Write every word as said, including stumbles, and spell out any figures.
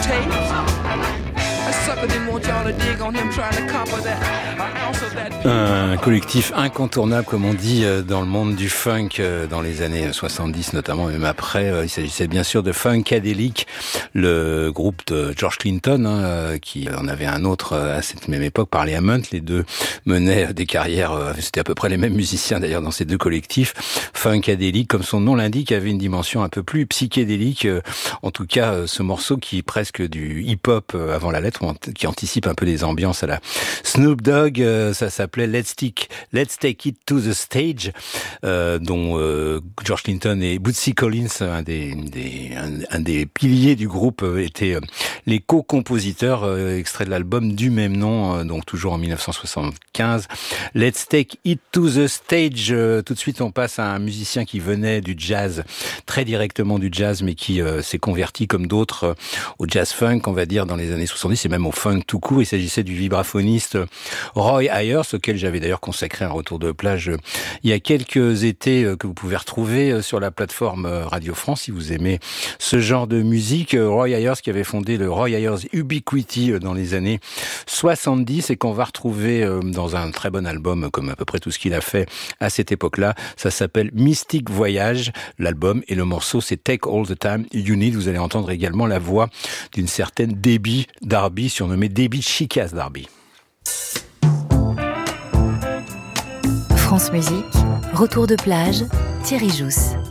Un collectif incontournable, comme on dit, dans le monde du funk dans les années soixante-dix, notamment, même après. Il s'agissait bien sûr de Funkadelic, le groupe de George Clinton, hein, qui en avait un autre à cette même époque, Parliament. Les deux menaient des carrières, c'était à peu près les mêmes musiciens d'ailleurs dans ces deux collectifs. Funkadelic, comme son nom l'indique, avait une dimension un peu plus psychédélique. En tout cas, ce morceau qui est presque du hip-hop avant la lettre, qui anticipe un peu les ambiances à la Snoop Dogg, ça s'appelait Let's Take, Let's Take It to the Stage, euh, dont euh, George Clinton et Bootsy Collins, un des, des un, un des piliers du groupe, étaient euh, les co-compositeurs, euh, extrait de l'album du même nom, euh, donc toujours en dix-neuf cent soixante-quinze. Let's Take It to the Stage. Euh, tout de suite, on passe à un musicien qui venait du jazz, très directement du jazz, mais qui euh, s'est converti comme d'autres euh, au jazz funk, on va dire, dans les années soixante-dix, et même au funk tout court. Il s'agissait du vibraphoniste Roy Ayers, auquel j'avais d'ailleurs consacré un retour de plage il y a quelques étés, que vous pouvez retrouver sur la plateforme Radio France si vous aimez ce genre de musique. Roy Ayers qui avait fondé le Roy Ayers Ubiquity dans les années soixante-dix et qu'on va retrouver dans un très bon album, comme à peu près tout ce qu'il a fait à cette époque-là. Ça s'appelle Mystic Voyage, l'album, et le morceau c'est Take All the Time You Need. Vous allez entendre également la voix d'une certaine Debbie Darby, surnommée Debbie Chic-Ass Darby. France Musique, retour de plage, Thierry Jousse.